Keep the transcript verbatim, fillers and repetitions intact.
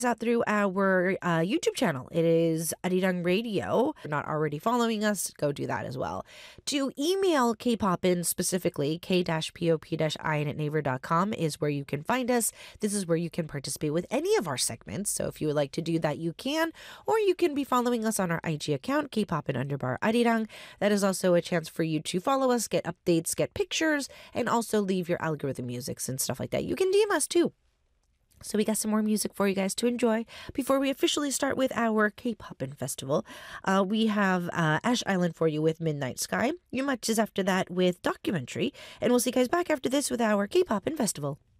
out through our uh, YouTube channel. It is Arirang Radio. If you're not already following us, go do that as well. To email K-Popin specifically, k-pop-in at naver dot com is where you can find us. This is where you can participate with any of our segments. So if you would like to do that, you can. Or you can be following us on our I G account, K-Popin underbar Arirang. That is also a chance for you to follow us, get updates, get pictures, and also leave your algorithm musics and stuff like that. You can D M us too. So we got some more music for you guys to enjoy before we officially start with our K-Popin Festival. Uh, we have uh, Ash Island for you with Midnight Sky. You much is after that with Documentary. And we'll see you guys back after this with our K-Popin Festival.